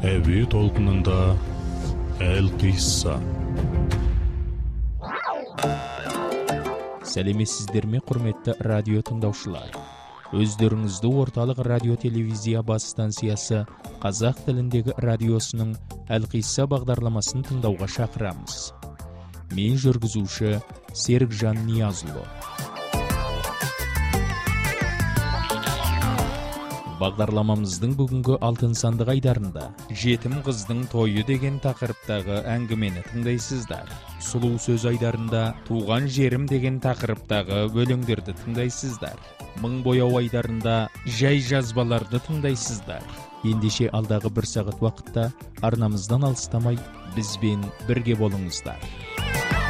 Әуе толқынында Әл-Қисса. Сәлеметсіздер ме, құрметті радио тыңдаушылар? Өздеріңізді орталық радио телевизия бас станциясы қазақ тіліндегі радиосының Әл-Қисса бағдарламасын тыңдауға шақырамыз. Мен жүргізуші Серікжан Ниязұлы. Бағдарламамыздың бүгінгі алтын сандық айдарында жетім қыздың тойы деген тақырыптағы әңгімені тыңдайсыздар. Сұлу сөз айдарында туған жерім деген тақырыптағы өлеңдерді тыңдайсыздар. Мың бояу айдарында жай жазбаларды тыңдайсыздар. Ендеше алдағы бір сағат уақытта арнамыздан алыстамай бізбен бірге болыңыздар.